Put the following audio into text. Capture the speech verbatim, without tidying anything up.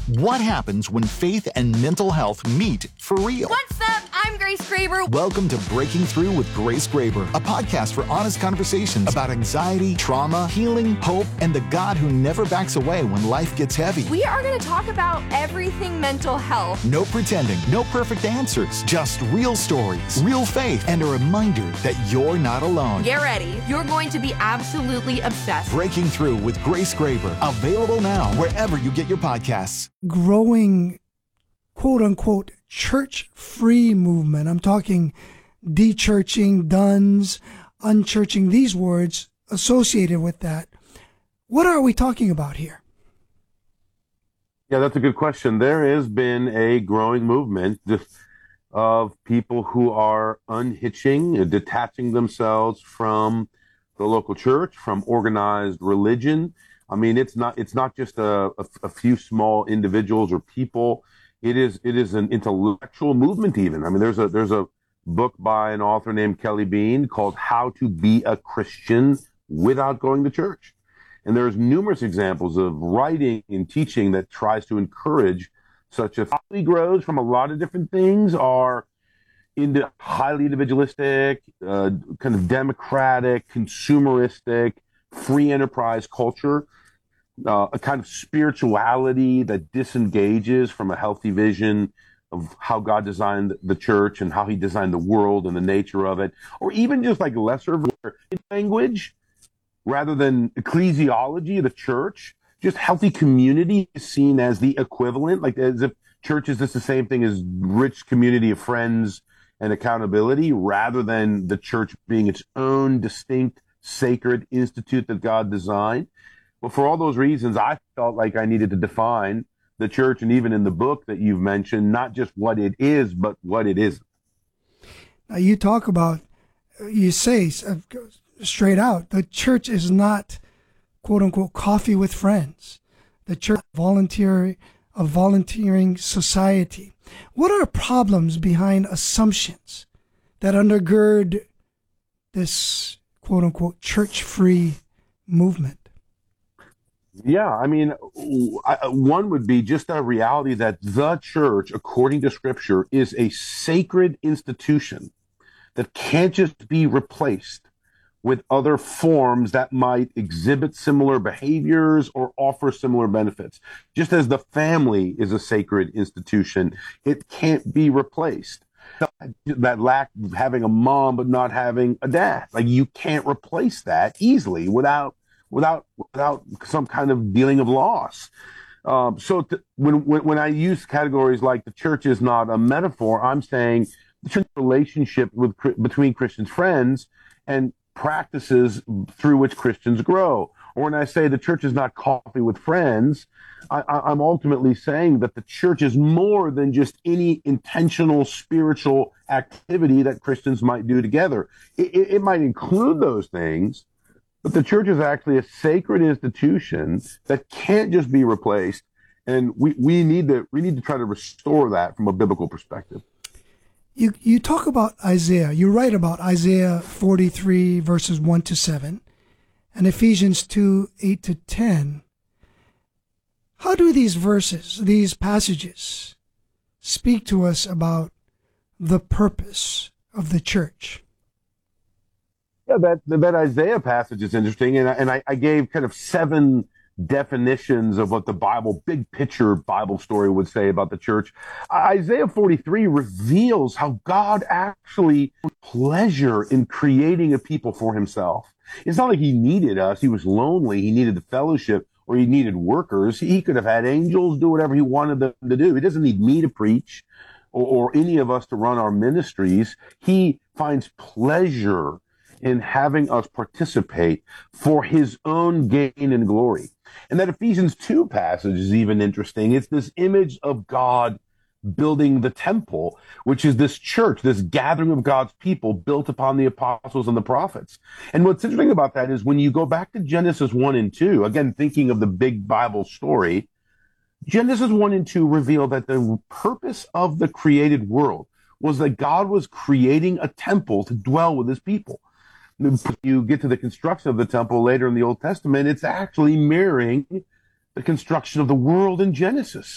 What happens when faith and mental health meet for real? What's up? I'm Grace Graber. Welcome to Breaking Through with Grace Graber, a podcast for honest conversations about anxiety, trauma, healing, hope, and the God who never backs away when life gets heavy. We are going to talk about everything mental health. No pretending, no perfect answers, just real stories, real faith, and a reminder that you're not alone. Get ready. You're going to be absolutely obsessed. Breaking Through with Grace Graber, available now wherever you get your podcasts. Growing, quote unquote, church-free movement. I'm talking de-churching, duns, unchurching, these words associated with that. What are we talking about here? Yeah, that's a good question. There has been a growing movement of people who are unhitching, detaching themselves from the local church, from organized religion. I mean, it's not it's not just a, a, a few small individuals or people. It is it is an intellectual movement even. I mean, there's a there's a book by an author named Kelly Bean called How to Be a Christian Without Going to Church. And there's numerous examples of writing and teaching that tries to encourage such a family grows from a lot of different things, are into highly individualistic, uh, kind of democratic, consumeristic, free enterprise culture. Uh, a kind of spirituality that disengages from a healthy vision of how God designed the church and how he designed the world and the nature of it, or even just like lesser language rather than ecclesiology of the church. Just healthy community is seen as the equivalent, like as if church is just the same thing as rich community of friends and accountability, rather than the church being its own distinct sacred institute that God designed. Well, for all those reasons, I felt like I needed to define the church, and even in the book that you've mentioned, not just what it is, but what it isn't. Now, you talk about, you say straight out, the church is not, quote unquote, coffee with friends. The church is volunteer, a volunteering society. What are problems behind assumptions that undergird this, quote unquote, church-free movement? Yeah, I mean, one would be just a reality that the church, according to Scripture, is a sacred institution that can't just be replaced with other forms that might exhibit similar behaviors or offer similar benefits. Just as the family is a sacred institution, it can't be replaced. That lack of having a mom but not having a dad, like you can't replace that easily without without without some kind of dealing of loss. Um, so to, when, when when I use categories like the church is not a metaphor, I'm saying the church relationship with between Christians' friends and practices through which Christians grow. Or when I say the church is not coffee with friends, I, I, I'm ultimately saying that the church is more than just any intentional spiritual activity that Christians might do together. It, it, it might include those things, but the church is actually a sacred institution that can't just be replaced, and we, we need to we need to try to restore that from a biblical perspective. You you talk about Isaiah. You write about Isaiah forty-three verses one to seven, and Ephesians two eight to ten. How do these verses, these passages, speak to us about the purpose of the church? Yeah, that that Isaiah passage is interesting, and I, and I, I gave kind of seven definitions of what the Bible, big picture Bible story would say about the church. Isaiah forty-three reveals how God actually took pleasure in creating a people for himself. It's not like he needed us. He was lonely. He needed the fellowship, or he needed workers. He could have had angels do whatever he wanted them to do. He doesn't need me to preach or, or any of us to run our ministries. He finds pleasure in having us participate for his own gain and glory. And that Ephesians two passage is even interesting. It's this image of God building the temple, which is this church, this gathering of God's people built upon the apostles and the prophets. And what's interesting about that is when you go back to Genesis one and two, again, thinking of the big Bible story, Genesis one and two reveal that the purpose of the created world was that God was creating a temple to dwell with his people. You get to the construction of the temple later in the Old Testament, it's actually mirroring the construction of the world in Genesis.